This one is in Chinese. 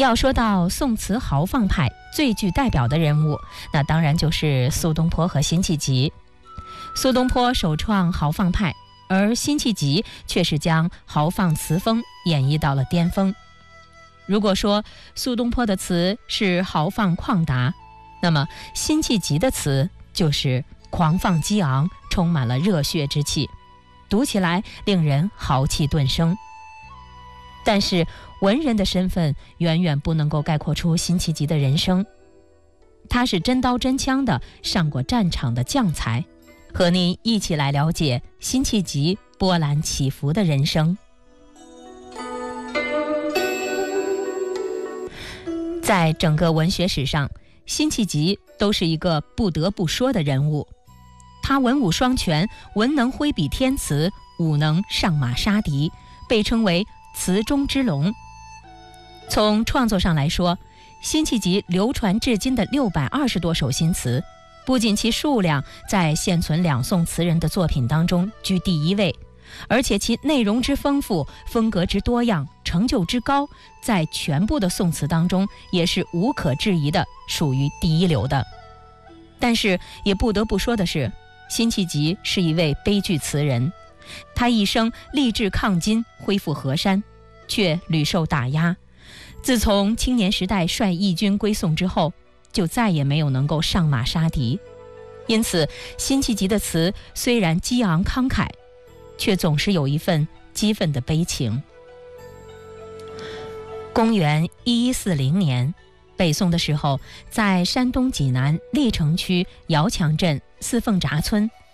要说到宋词豪放派最具代表的人物，那当然就是苏东坡和辛弃疾。苏东坡首创豪放派，而辛弃疾却是将豪放词风演绎到了巅峰。如果说苏东坡的词是豪放旷达，那么辛弃疾的词就是狂放激昂，充满了热血之气，读起来令人豪气顿生。但是文人的身份远远不能够概括出辛弃疾的人生，他是真刀真枪的上过战场的将才，和您一起来了解辛弃疾波澜起伏的人生。在整个文学史上，辛弃疾都是一个不得不说的人物。他文武双全，文能挥笔添词，武能上马杀敌，被称为词中之龙。从创作上来说，辛弃疾流传至今的620多首新词，不仅其数量在现存两宋词人的作品当中居第一位，而且其内容之丰富，风格之多样，成就之高，在全部的宋词当中也是无可置疑的属于第一流的。但是也不得不说的是，辛弃疾是一位悲剧词人，他一生立志抗金，恢复河山，却屡受打压。自从青年时代率义军归宋之后，就再也没有能够上马杀敌。因此辛弃疾的词虽然激昂慷慨，却总是有一份激愤的悲情。公元1140年，北宋的时候，在山东济南历城区遥墙镇四凤闸村